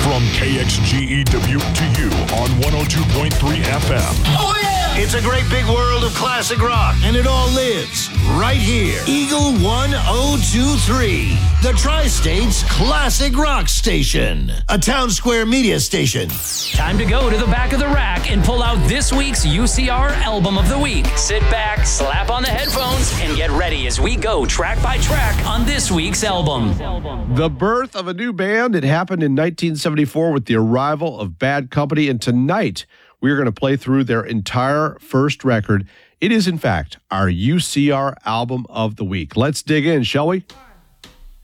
From KXGE Dubuque to you on 102.3 FM. Oh, yeah! It's a great big world of classic rock, and it all lives right here. Eagle 1023, the Tri-State's classic rock station. A Town Square media station. Time to go to the back of the rack and pull out this week's UCR Album of the Week. Sit back, slap on the headphones, and get ready as we go track by track on this week's album. The birth of a new band. It happened in 1974 with the arrival of Bad Company, and tonight we are going to play through their entire first record. It is, in fact, our UCR Album of the Week. Let's dig in, shall we?